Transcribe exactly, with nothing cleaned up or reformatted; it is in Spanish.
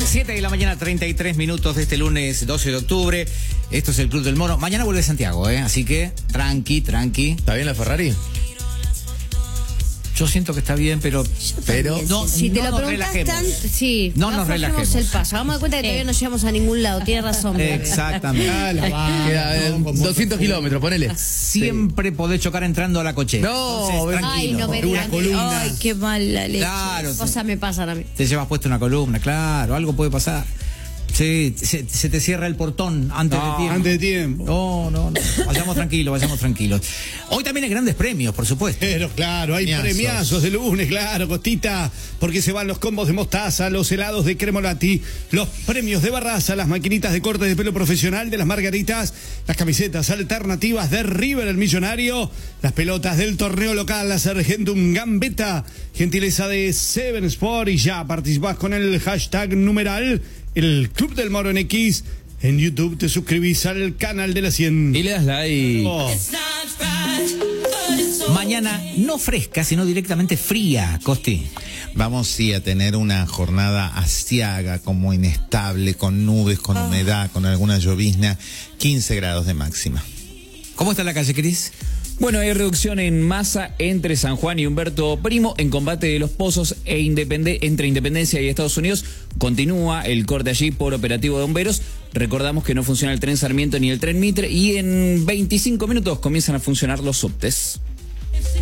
siete de la mañana, treinta y tres minutos de este lunes doce de octubre. Esto es el Club del Mono. Mañana vuelve Santiago, ¿eh? Así que tranqui, tranqui. ¿Está bien la Ferrari? Yo siento que está bien, pero... Pero no, si te no lo nos preguntas relajemos. tan, sí, No nos relajemos. el paso. Vamos a dar cuenta que todavía no llegamos a ningún lado. Tienes razón. Bebé. Exactamente. Queda eh, doscientos kilómetros, ponele. Siempre podés chocar entrando a la cochera. No, Entonces, Ay, tranquilo. no me digas. Ay, qué mal la leche. Claro. Cosas me pasan a mí. Te llevas puesto una columna, claro, algo puede pasar. Sí, se, se te cierra el portón antes No, de tiempo. antes de tiempo. No, no, no. Vayamos tranquilos, vayamos tranquilos. Hoy también hay grandes premios, por supuesto. Pero claro, hay Premiazos. premiazos de lunes, claro, Costita, porque se van los combos de mostaza, los helados de Cremolati, los premios de Barraza, las maquinitas de corte de pelo profesional de las Margaritas, las camisetas alternativas de River el Millonario, las pelotas del torneo local, la Sargentum Gambetta, gentileza de Seven Sport, y ya participás con el hashtag numeral el Club del Moro en X. En YouTube te suscribís al canal de la cien. Y le das like. Oh. Mañana no fresca, sino directamente fría, Costi. Vamos sí a tener una jornada aciaga, como inestable, con nubes, con humedad, con alguna llovizna, quince grados de máxima. ¿Cómo está la calle, Cris? Bueno, hay reducción en masa entre San Juan y Humberto Primo en Combate de los Pozos e Independe- entre Independencia y Estados Unidos. Continúa el corte allí por operativo de bomberos. Recordamos que no funciona el tren Sarmiento ni el tren Mitre y en veinticinco minutos comienzan a funcionar los subtes.